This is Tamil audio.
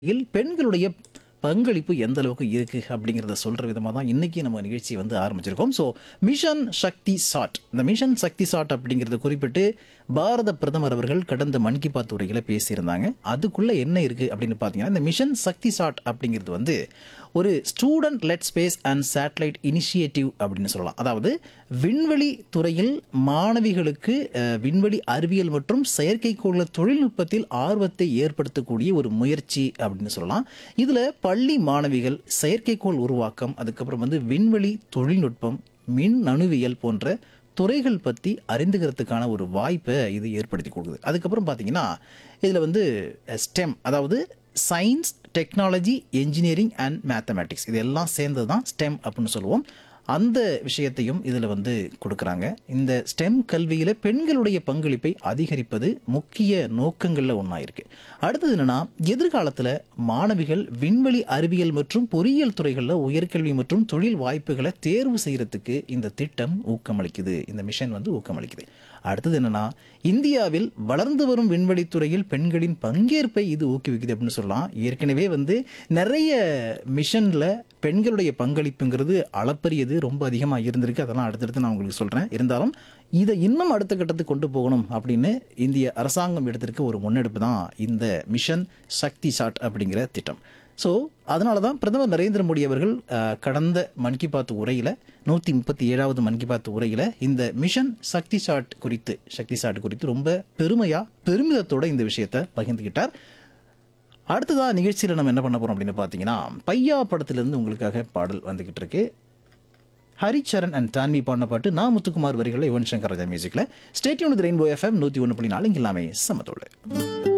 பெண்களுடைய பங்களிப்பு எந்த அளவுக்கு இருக்கு அப்படிங்கிறத சொல்ற விதமா தான் இன்னைக்கு நம்ம நிகழ்ச்சி வந்து ஆரம்பிச்சிருக்கோம். ஸோ மிஷன் சக்தி சாட், இந்த மிஷன் சக்தி சாட் அப்படிங்கிறத குறிப்பிட்டு பாரத பிரதமர் அவர்கள் கடந்த மன் கி பாத் உரையில பேசியிருந்தாங்க. அதுக்குள்ள என்ன இருக்கு அப்படின்னு பார்த்தீங்கன்னா, இந்த மிஷன் சக்தி சாட் அப்படிங்கிறது வந்து ஒரு student let space and satellite initiative அப்படின்னு சொல்லலாம். அதாவது விண்வெளி துறையில் மாணவிகளுக்கு விண்வெளி அறிவியல் மற்றும் செயற்கைக்கோள் தொழில்நுட்பத்தில் ஆர்வத்தை ஏற்படுத்தக்கூடிய ஒரு முயற்சி அப்படின்னு சொல்லலாம். இதில் பள்ளி மாணவிகள் செயற்கைக்கோள் உருவாக்கம், அதுக்கப்புறம் வந்து விண்வெளி தொழில்நுட்பம், மின் அணுவியல் போன்ற துறைகள் பற்றி அறிந்துக்கிறதுக்கான ஒரு வாய்ப்பை இது ஏற்படுத்தி கொடுக்குது. அதுக்கப்புறம் பார்த்தீங்கன்னா இதில் வந்து ஸ்டெம், அதாவது science, technology, engineering and mathematics, இது எல்லாம் சேர்ந்தது தான் ஸ்டெம் அப்படின்னு சொல்லுவோம். அந்த விஷயத்தையும் இதில் வந்து கொடுக்குறாங்க. இந்த ஸ்டெம் கல்வியில் பெண்களுடைய பங்களிப்பை அதிகரிப்பது முக்கிய நோக்கங்களில் ஒன்றா இருக்குது. அடுத்தது என்னென்னா, எதிர்காலத்தில் மாணவிகள் விண்வெளி அறிவியல் மற்றும் பொறியியல் துறைகளில் உயர்கல்வி மற்றும் தொழில் வாய்ப்புகளை தேர்வு செய்கிறதுக்கு இந்த திட்டம் ஊக்கமளிக்குது, இந்த மிஷன் வந்து ஊக்கமளிக்குது. அடுத்தது என்னென்னா, இந்தியாவில் வளர்ந்து வரும் விண்வெளி துறையில் பெண்களின் பங்கேற்பை இது ஊக்குவிக்குது அப்படின்னு சொல்லலாம். ஏற்கனவே வந்து நிறைய மிஷனில் பெண்களுடைய பங்களிப்புங்கிறது அளப்பரியது, ரொம்ப அதிகமாக இருந்திருக்கு. அதெல்லாம் அடுத்தடுத்து நான் உங்களுக்கு சொல்கிறேன். இருந்தாலும் இதை இன்னும் அடுத்த கட்டத்துக்கு கொண்டு போகணும் அப்படின்னு இந்திய அரசாங்கம் எடுத்திருக்க ஒரு முன்னெடுப்பு தான் இந்த மிஷன் சக்தி சாட் அப்படிங்கிற திட்டம். ஸோ அதனால தான் பிரதமர் நரேந்திர மோடி அவர்கள் கடந்த மன் கி பாத் உரையில் 137வது மன் கி பாத் உரையில் இந்த மிஷன் சக்தி சாட் குறித்து ரொம்ப பெருமிதத்தோட இந்த விஷயத்தை பகிர்ந்துக்கிட்டார். அடுத்ததாக நிகழ்ச்சியில் நம்ம என்ன பண்ண போகிறோம் அப்படின்னு பார்த்தீங்கன்னா, பையா படத்திலிருந்து உங்களுக்காக பாடல் வந்துக்கிட்டு இருக்கு. ஹரிச்சரன் அண்ட் தான்வி பாடின பாட்டு, நான் முத்துக்குமார் வரிகளில் யுவன் சங்கர் ராஜா மியூசிக்கில். Stay tune with rainbow FM 101.4 இங்கே எல்லாமே சமத்தோடு.